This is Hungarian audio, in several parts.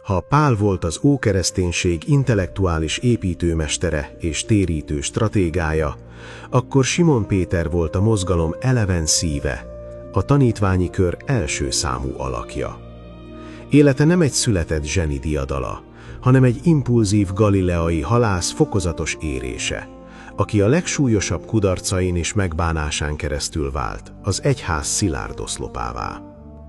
Ha Pál volt az ókereszténység intellektuális építőmestere és térítő stratégája, akkor Simon Péter volt a mozgalom eleven szíve, a tanítványi kör első számú alakja. Élete nem egy született zseni diadala, hanem egy impulzív galileai halász fokozatos érése, aki a legsúlyosabb kudarcain és megbánásán keresztül vált az egyház szilárd oszlopává.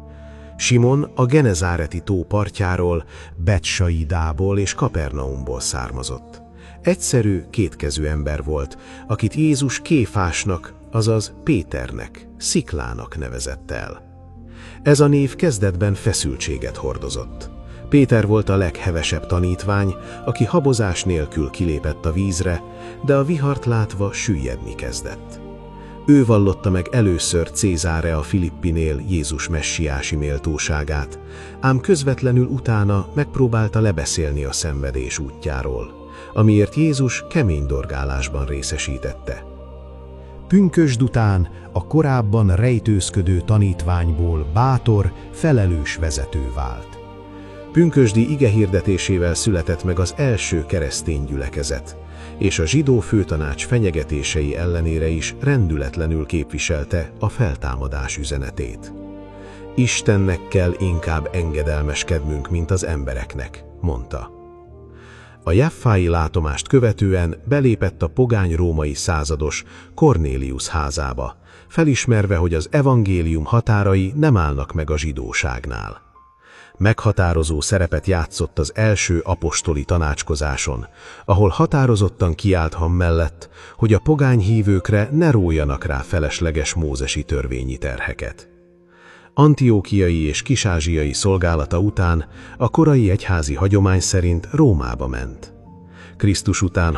Simon a Genezáreti tó partjáról, Betsaidából és Kapernaumból származott. Egyszerű, kétkezű ember volt, akit Jézus Kéfásnak, azaz Péternek, Sziklának nevezett el. Ez a név kezdetben feszültséget hordozott. Péter volt a leghevesebb tanítvány, aki habozás nélkül kilépett a vízre, de a vihart látva süllyedni kezdett. Ő vallotta meg először Cézáre a Filippinél Jézus messiási méltóságát, ám közvetlenül utána megpróbálta lebeszélni a szenvedés útjáról, amiért Jézus kemény dorgálásban részesítette. Pünkösd után a korábban rejtőzködő tanítványból bátor, felelős vezető vált. Pünkösdi igehirdetésével született meg az első keresztény gyülekezet, és a zsidó főtanács fenyegetései ellenére is rendületlenül képviselte a feltámadás üzenetét. Istennek kell inkább engedelmeskednünk, mint az embereknek, mondta. A Jaffái látomást követően belépett a pogány római százados Cornélius házába, felismerve, hogy az evangélium határai nem állnak meg a zsidóságnál. Meghatározó szerepet játszott az első apostoli tanácskozáson, ahol határozottan kiállt mellett, hogy a pogány hívőkre ne rójanak rá felesleges mózesi törvényi terheket. Antiókiai és kis-ázsiai szolgálata után a korai egyházi hagyomány szerint Rómába ment. Krisztus után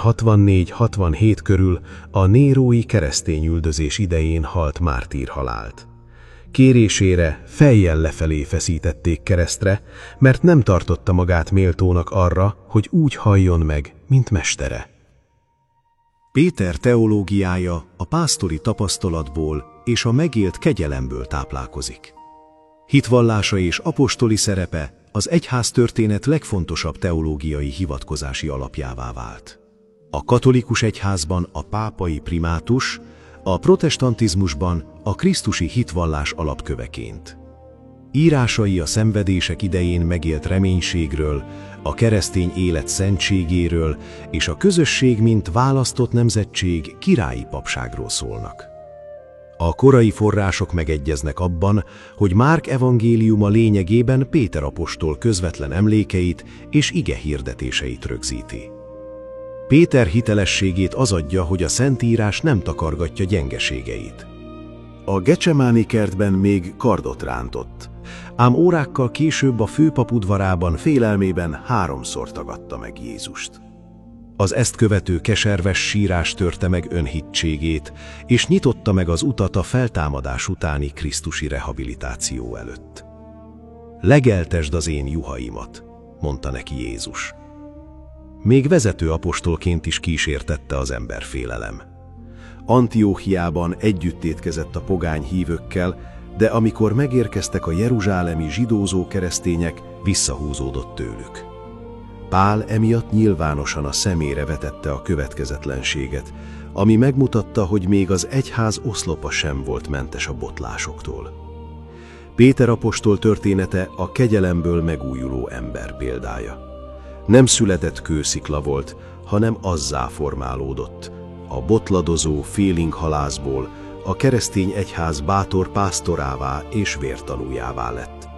64-67 körül a nérói keresztényüldözés idején halt mártírhalált. Kérésére fejjel lefelé feszítették keresztre, mert nem tartotta magát méltónak arra, hogy úgy halljon meg, mint mestere. Péter teológiája a pásztori tapasztalatból és a megélt kegyelemből táplálkozik. Hitvallása és apostoli szerepe az egyháztörténet legfontosabb teológiai hivatkozási alapjává vált. A katolikus egyházban a pápai primátus, a protestantizmusban a krisztusi hitvallás alapköveként. Írásai a szenvedések idején megélt reménységről, a keresztény élet szentségéről és a közösség, mint választott nemzetség, királyi papságról szólnak. A korai források megegyeznek abban, hogy Márk evangéliuma lényegében Péter apostol közvetlen emlékeit és igehirdetéseit rögzíti. Péter hitelességét az adja, hogy a Szentírás nem takargatja gyengeségeit. A Gecsemáni kertben még kardot rántott, ám órákkal később a főpap udvarában félelmében 3-szor tagadta meg Jézust. Az ezt követő keserves sírás törte meg önhittségét, és nyitotta meg az utat a feltámadás utáni krisztusi rehabilitáció előtt. Legeltesd az én juhaimat, mondta neki Jézus. Még vezető apostolként is kísértette az emberfélelem. Antióchiában együtt étkezett a pogány hívőkkel, de amikor megérkeztek a jeruzsálemi zsidózó keresztények, visszahúzódott tőlük. Pál emiatt nyilvánosan a szemére vetette a következetlenséget, ami megmutatta, hogy még az egyház oszlopa sem volt mentes a botlásoktól. Péter apostol története a kegyelemből megújuló ember példája. Nem született kőszikla volt, hanem azzá formálódott. A botladozó félinghalászból a keresztény egyház bátor pásztorává és vértanújává lett.